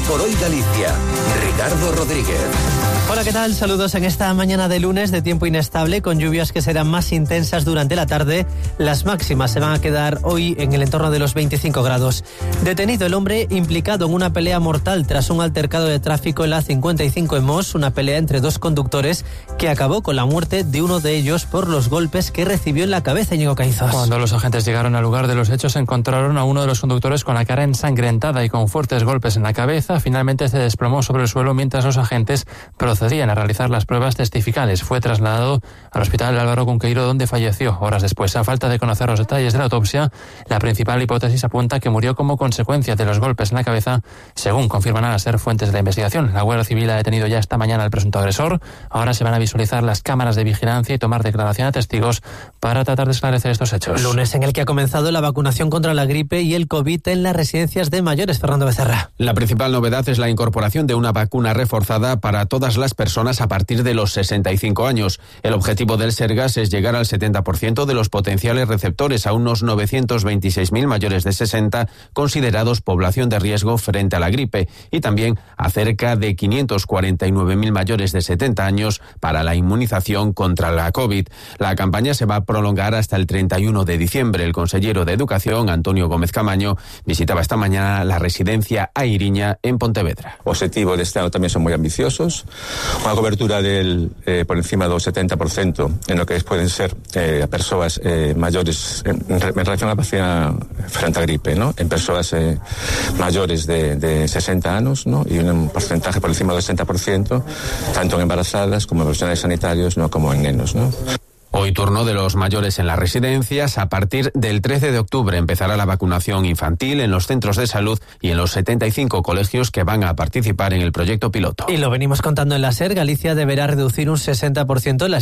por Hoy Galicia. Ricardo Rodríguez. Hola, ¿qué tal? Saludos en esta mañana de lunes de tiempo inestable, con lluvias que serán más intensas durante la tarde. Las máximas se van a quedar hoy en el entorno de los 25 grados. Detenido el hombre implicado en una pelea mortal tras un altercado de tráfico en la 55 en Mos, una pelea entre dos conductores que acabó con la muerte de uno de ellos por los golpes que recibió en la cabeza, Íñigo Caizos. Cuando los agentes llegaron al lugar de los hechos, encontraron a uno de los conductores con la cara ensangrentada y con fuertes golpes en la cabeza. Finalmente se desplomó sobre el suelo mientras los agentes procedían a realizar las pruebas testificales. Fue trasladado al hospital Álvaro Cunqueiro, donde falleció horas después. A falta de conocer los detalles de la autopsia, la principal hipótesis apunta que murió como consecuencia de los golpes en la cabeza, según confirman a ser fuentes de la investigación. La Guardia Civil ha detenido ya esta mañana al presunto agresor. Ahora se van a visualizar las cámaras de vigilancia y tomar declaración a testigos para tratar de esclarecer estos hechos. Lunes en el que ha comenzado la vacunación contra la gripe y el COVID en las residencias de mayores. Fernando Becerra. La principal novedad es la incorporación de una vacuna reforzada para todas las personas a partir de los 65 años. El objetivo del Sergas es llegar al 70% de los potenciales receptores, a unos 926.000 mayores de 60 considerados población de riesgo frente a la gripe, y también a cerca de 549.000 mayores de 70 años para la inmunización contra la COVID. La campaña se va a prolongar hasta el 31 de diciembre. El consejero de Educación, Antonio Gómez Camaño, visitaba esta mañana la residencia Airiña en Pontevedra. Os objetivos de este ano tamén son moi ambiciosos. Unha cobertura por encima do 70% en lo que pueden ser persoas mayores en relación a la vacina frente a gripe, ¿no? En persoas mayores de 60 anos, ¿no? Y un porcentaje por encima do 60%, tanto en embarazadas como en profesionales sanitarios, ¿no? Como en nenos, ¿no? Hoy turno de los mayores en las residencias. A partir del 13 de octubre empezará la vacunación infantil en los centros de salud y en los 75 colegios que van a participar en el proyecto piloto. Y lo venimos contando en la SER. Galicia deberá reducir un 60% las